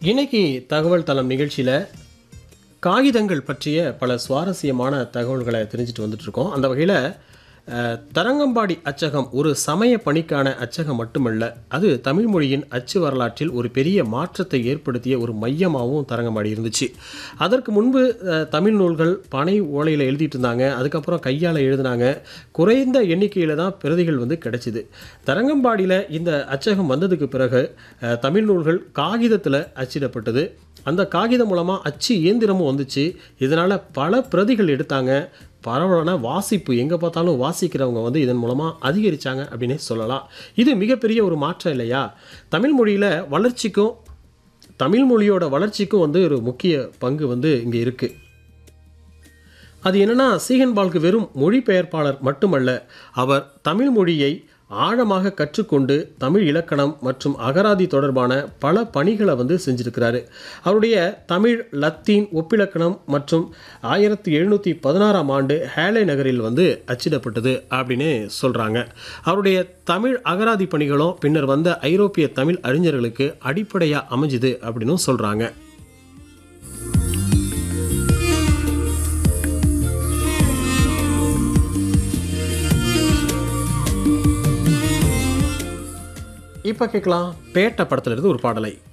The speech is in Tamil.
இன்னைக்கு தகவல் தளம் நிகழ்ச்சியில் காகிதங்கள் பற்றிய பல சுவாரஸ்யமான தகவல்களை தெரிஞ்சுட்டு வந்துட்டு இருக்கோம். அந்த வகையில் தரங்கம்பாடி அச்சகம் ஒரு சமய பணிக்கான அச்சகம் மட்டுமல்ல, அது தமிழ் மொழியின் அச்சு வரலாற்றில் ஒரு பெரிய மாற்றத்தை ஏற்படுத்திய ஒரு மையமாகவும் தரங்கம்பாடி இருந்துச்சு. அதற்கு முன்பு தமிழ் நூல்கள் பனை ஓலையில் எழுதிட்டு இருந்தாங்க. அதுக்கப்புறம் கையால் எழுதினாங்க. குறைந்த எண்ணிக்கையில் தான் பிரதிகள் கிடைச்சிது. தரங்கம்பாடியில் இந்த அச்சகம் வந்ததுக்கு பிறகு தமிழ் நூல்கள் காகிதத்தில் அச்சிடப்பட்டது. அந்த காகிதம் மூலமாக அச்சு இயந்திரமும் வந்துச்சு. இதனால் பல பிரதிகள் எடுத்தாங்க. பரவலான வாசிப்பு, எங்கே பார்த்தாலும் வாசிக்கிறவங்க இதன் மூலமாக அதிகரித்தாங்க அப்படின்னே சொல்லலாம். இது மிகப்பெரிய ஒரு மாற்றம் இல்லையா? தமிழ் மொழியில் வளர்ச்சிக்கும் தமிழ் மொழியோட வளர்ச்சிக்கும் ஒரு முக்கிய பங்கு இங்கே இருக்குது. அது என்னென்னா, சீகன்பால்க்கு வெறும் மொழிபெயர்ப்பாளர் மட்டுமல்ல, அவர் தமிழ் மொழியை ஆழமாக கற்றுக்கொண்டு தமிழ் இலக்கணம் மற்றும் அகராதி தொடர்பான பல பணிகளை செஞ்சிருக்கிறாரு. அவருடைய தமிழ் லத்தீன் ஒப்பிலக்கணம் மற்றும் 1716ஆம் ஆண்டு ஹேலே நகரில் அச்சிடப்பட்டது அப்படின்னு சொல்கிறாங்க. அவருடைய தமிழ் அகராதி பணிகளும் பின்னர் வந்த ஐரோப்பிய தமிழ் அறிஞர்களுக்கு அடிப்படையாக அமைஞ்சுது அப்படின்னு சொல்கிறாங்க. இப்போ கேட்கலாம், பேட்ட படத்துல இருந்து ஒரு பாடலை.